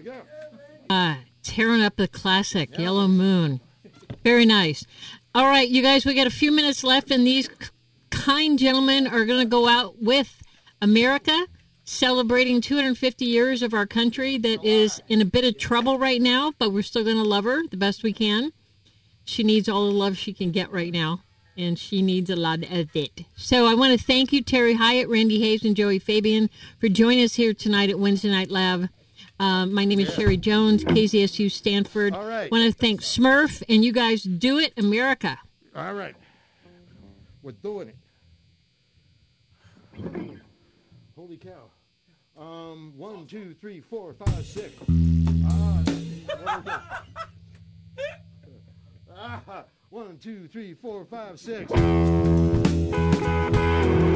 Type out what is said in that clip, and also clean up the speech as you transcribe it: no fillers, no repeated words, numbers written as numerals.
we go. Tearing up the classic, Yellow Moon. Very nice. All right, you guys, we got a few minutes left, and these kind gentlemen are going to go out with America, celebrating 250 years of our country that is in a bit of trouble right now, but we're still going to love her the best we can. She needs all the love she can get right now, and she needs a lot of it. So I want to thank you, Terry Hyatt, Randy Hayes, and Joey Fabian, for joining us here tonight at Wednesday Night Lab. My name is Sherry Jones, KZSU Stanford. All right. I want to thank Smurf, and you guys do it, America. All right. We're doing it. Holy cow. 1, 2, 3, 4, 5, 6. 1, 2, 3, 4, 5, 6.